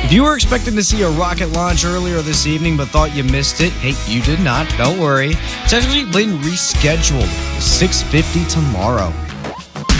If you were expecting to see a rocket launch earlier this evening but thought you missed it, hey, you did not. Don't worry. It's actually been rescheduled to 6:50 tomorrow.